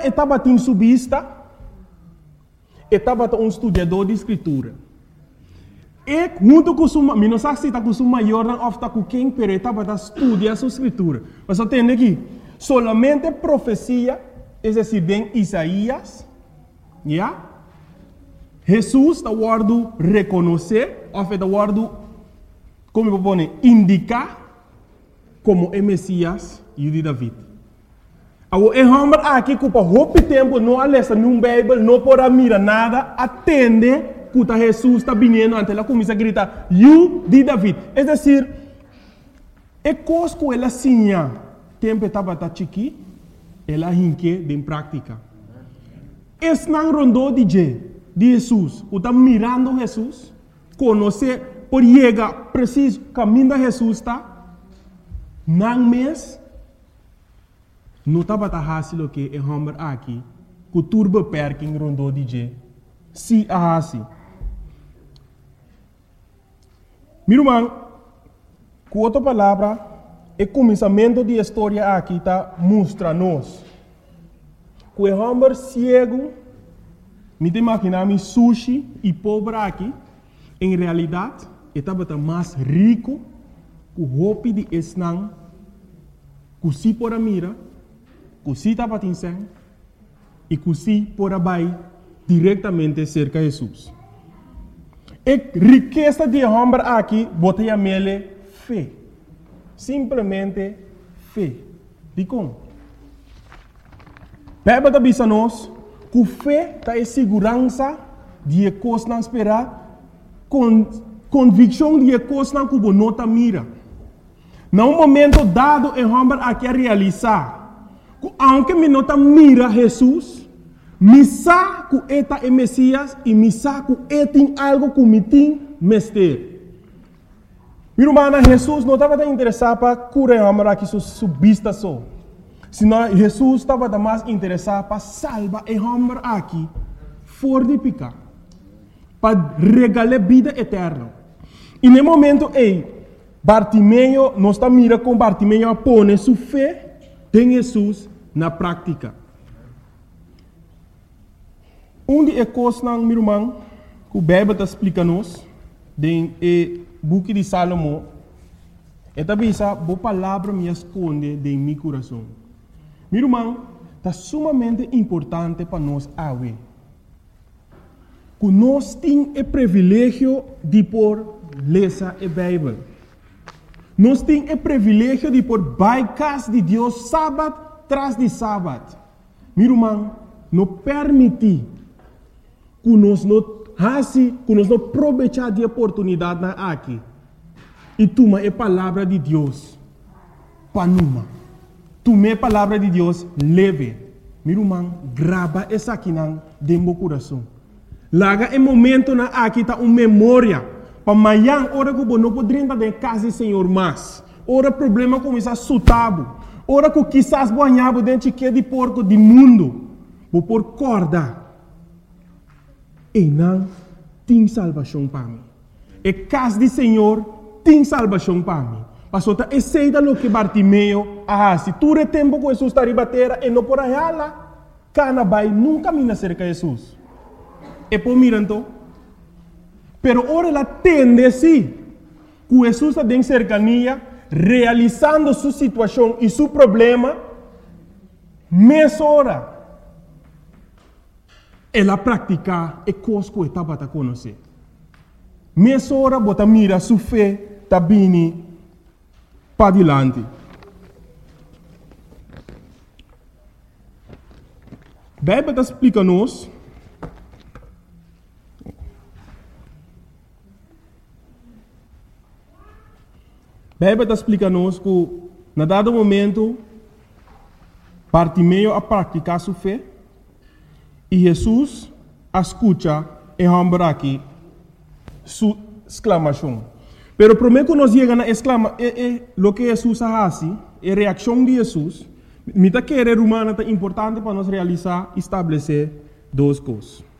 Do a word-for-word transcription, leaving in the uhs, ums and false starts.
estava em subista, estava um estudador de escritura. E junto com sua, não sei se está com sua maior, não está com quem, mas estava a estudar a sua escritura. Mas eu tenho aqui, solamente profecia, é decir, em Isaías, yeah? Jesus está guardando reconhecer, ou está guardando, como eu vou indicar, como é Messias e de David. Agora, é homem aqui que por muito tempo não lê num Bíblia, não pode mirar nada, atende que Jesus está vindo, ante ela começa a gritar, you de David. É decir, é coisa que ela sinha, tempo estava aqui, ela hinque em prática. Esse não rondou de Jesus, que está mirando Jesus, conhecer, por chegar preciso, caminho de Jesus está, não mês, não estava fácil que é homem aqui, que turba perking rondou de se a assim. Meu irmão, com outra palavra, o começamento da história aqui está mostra-nos que o homem cego, me imaginar sushi e pobre aqui, em realidade, estava mais rico que o roupa de esnang, que se por a mira, que se estava tinseng, e que se por a bai diretamente cerca de Jesus. A riqueza de homem aqui, botei a mele fé. Simplesmente fé. De como? Bíblia está dizendo nós que fé está em segurança de coisas não esperar, com convicção de coisas não que não está mira. Num momento dado, o homem aqui a realizar, que aunque me não está mira Jesus, me sabe que ele é Messias e me sabe que ele tem algo que me tem mestre. Meu irmão, Jesus não estava interessado para curar o homem aqui subista só. Senão Jesus estava mais interessado para salvar o homem aqui fora de pecado, para regalar vida eterna. E no momento ei, Bartimeu não está mirando com Bartimeu a pôr sua fé em Jesus na prática. Um de coisas, meu irmão, que o Bíblia está explicando-nos, no book de Salomão, é também essa boa palavra me esconde de meu coração. Meu irmão, está sumamente importante para nós ver que nós temos o privilégio de por ler a Bíblia. Nós temos o privilégio de por baicas de Deus sábado tras de sábado. Meu irmão, não permite que nós não assim, que nós não aproveitar de oportunidade na aqui. E toma a palavra de Deus para numa. Toma a palavra de Deus leve. Meu irmão, grava essa aqui dentro do coração. Laga em momento na aqui está uma memória. Para amanhã, hora que você não pode entrar em casa do Senhor mais. Hora problema começa a sutabo. Hora que quizás banhava dentro de porco do mundo. Vou por corda. E não tem salvação para mim. E casa do Senhor tem salvação para mim. Passou a aceita o que Bartimeu ah, se tu é tempo que Jesus está ribatera e não por aí lá, cana vai nunca mina cerca de Jesus. E por miranto, pero ora ela tende sim que Jesus está em cercania, realizando sua situação e seu problema, mês hora. Ela pratica e coisa que estava a conhecer. Mês hora, bota mira sua fé, está bem para adiante. A Bíblia explica-nos a Bíblia explica-nos que, na dado momento, Bartimeu a praticar sua fé e Jesus escuta e homem aqui sua exclamação. Pero primeiro que nós chegamos na exclama, é, é, o que Jesus faz, é a reação de Jesus. Me está querendo humana é importante para nós realizar, estabelecer duas coisas.